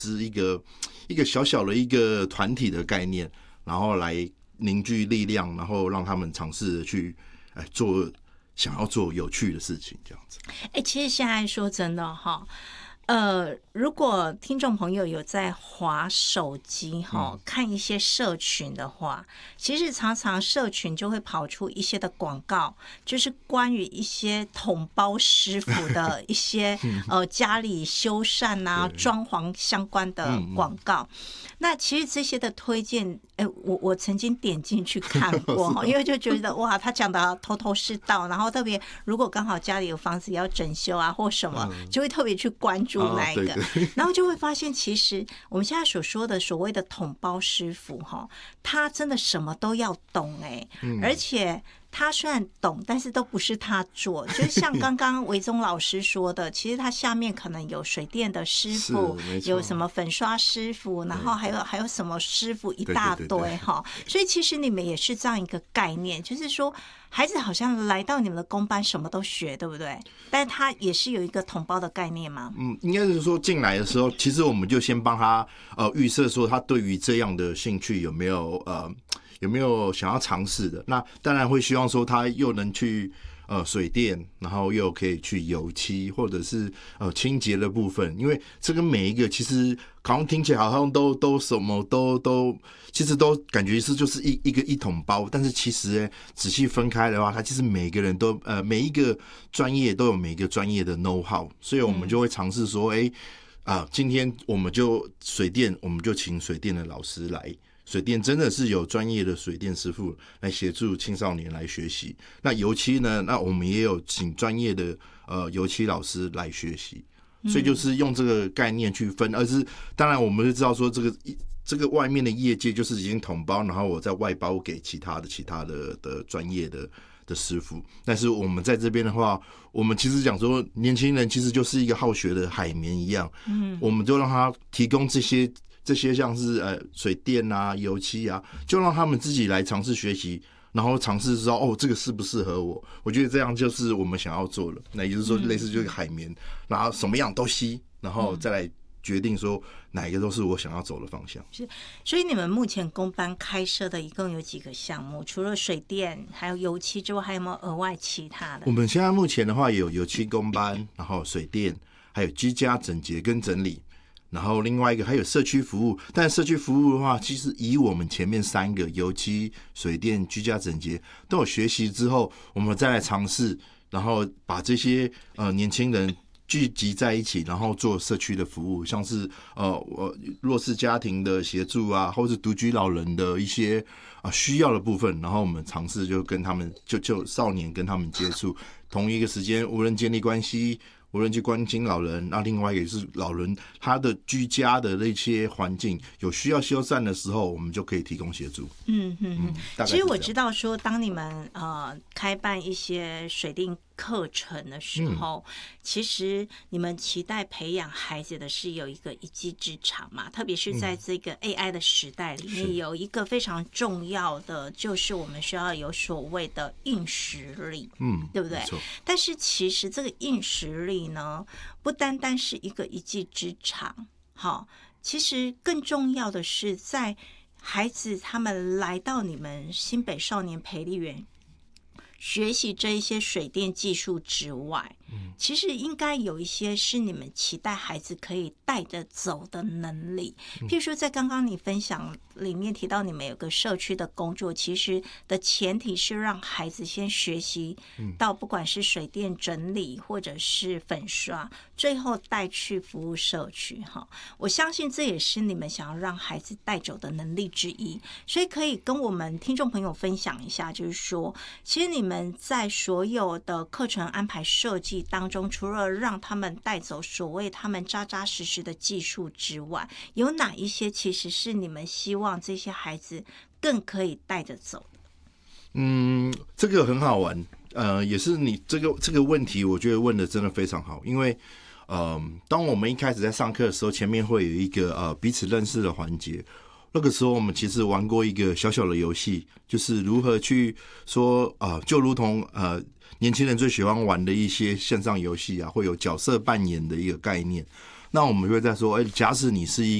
是一个小小的一个团体的概念，然后来凝聚力量，然后让他们尝试的去做想要做有趣的事情，这样子。 其实现在说真的哈，如果听众朋友有在滑手机看一些社群的话，其实常常社群就会跑出一些的广告，就是关于一些统包师傅的一些家里修缮啊、装潢相关的广告。那其实这些的推荐，我曾经点进去看过因为就觉得哇，他讲的头头是道，然后特别如果刚好家里有房子要整修啊或什么，就会特别去关注那一个，然后就会发现，其实我们现在所说的所谓的统包师傅他真的什么都要懂而且他虽然懂，但是都不是他做，就是像刚刚维宗老师说的，其实他下面可能有水电的师傅，有什么粉刷师傅，然后还有什么师傅一大堆所以其实你们也是这样一个概念，就是说孩子好像来到你们的工班什么都学，对不对？但他也是有一个统包的概念吗？ 应该是说进来的时候，其实我们就先帮他预设说他对于这样的兴趣有没有想要尝试的。那当然会希望说他又能去水电，然后又可以去油漆或者是清洁的部分，因为这个每一个其实好像听起来好像都什么都其实都感觉是就是一桶包，但是其实仔细分开的话，它其实每个人都每一个专业都有每一个专业的 know how， 所以我们就会尝试说今天我们就水电，我们就请水电的老师来。水电真的是有专业的水电师傅来协助青少年来学习。那油漆呢？那我们也有请专业的油漆老师来学习。所以就是用这个概念去分，而是当然我们就知道说这个外面的业界就是已经统包，然后我再外包给其他的专业的师傅。但是我们在这边的话，我们其实讲说年轻人其实就是一个好学的海绵一样，我们就让他提供这些像是水电啊、油漆啊，就让他们自己来尝试学习，然后尝试知道这个适不适合我。我觉得这样就是我们想要做的。那也就是说，类似就是海绵，然后什么样都吸，然后再来决定说哪一个都是我想要走的方向。 是，所以你们目前工班开设的一共有几个项目？除了水电还有油漆之外，还有没有额外其他的？ 我们现在目前的话有油漆工班，然后水电，还有居家整洁跟整理。然后另外一个还有社区服务，但社区服务的话，其实以我们前面3个油漆、水电、居家整洁都有学习之后，我们再来尝试，然后把这些年轻人聚集在一起，然后做社区的服务，像是弱势家庭的协助啊，或是独居老人的一些需要的部分，然后我们尝试就跟他们就少年跟他们接触，同一个时间无论建立关系。无论去关心老人，那另外也是老人他的居家的那些环境有需要修缮的时候，我们就可以提供协助。 其实我知道说，当你们开办一些水电课程的时候，其实你们期待培养孩子的是有一个一技之长嘛，特别是在这个 AI 的时代里面，有一个非常重要的就是我们需要有所谓的硬实力，对不对？但是其实这个硬实力呢，不单单是一个一技之长，其实更重要的是在孩子他们来到你们新北少年培力园学习这一些水电技术之外，其实应该有一些是你们期待孩子可以带着走的能力。譬如说在刚刚你分享里面提到你们有个社区的工作，其实的前提是让孩子先学习到不管是水电整理或者是粉刷，最后带去服务社区。我相信这也是你们想要让孩子带走的能力之一，所以可以跟我们听众朋友分享一下，就是说其实你们在所有的课程安排设计当中，除了让他们带走所谓他们扎扎实实的技术之外，有哪一些其实是你们希望这些孩子更可以带着走的？ 这个很好玩，也是你这个问题，我觉得问的真的非常好，因为当我们一开始在上课的时候，前面会有一个彼此认识的环节。那个时候我们其实玩过一个小小的游戏，就是如何去说就如同年轻人最喜欢玩的一些线上游戏啊，会有角色扮演的一个概念。 那我们就会在说，假使你是一